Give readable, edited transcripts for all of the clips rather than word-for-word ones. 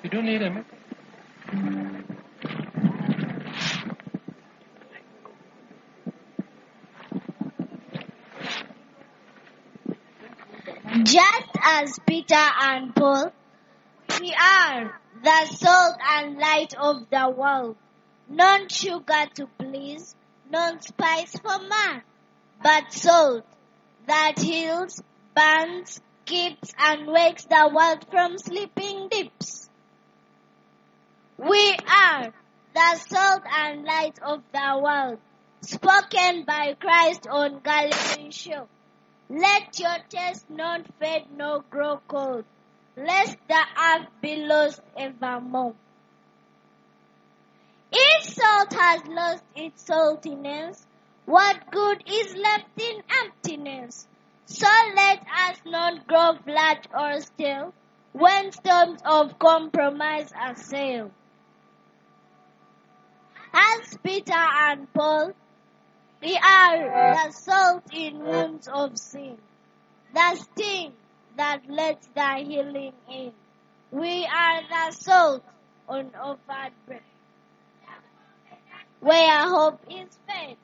You don't need a mic? Just as Peter and Paul, we are the salt and light of the world. Not sugar to please, not spice for man, but salt that heals, burns, keeps and wakes the world from sleeping deeps. We are the salt and light of the world, spoken by Christ on Galilee shore. Let your taste not fade nor grow cold, lest the earth be lost evermore. If salt has lost its saltiness, what good is left in emptiness? So let us not grow flat or stale when storms of compromise assail. As Peter and Paul, we are the salt in wounds of sin, the sting that lets the healing in. We are the salt on offered bread, where hope is fed.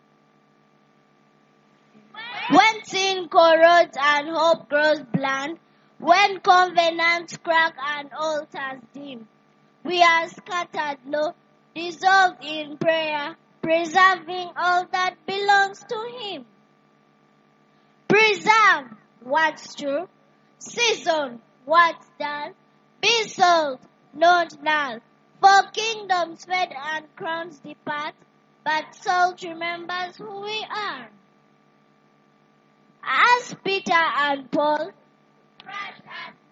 When sin corrodes and hope grows bland, when covenants crack and altars dim, we are scattered low, dissolved in prayer, preserving all that belongs to Him. Preserve what's true, season what's dull, be salt, not null. For kingdoms fade and crowns depart, but salt remembers who we are. As Peter and Paul,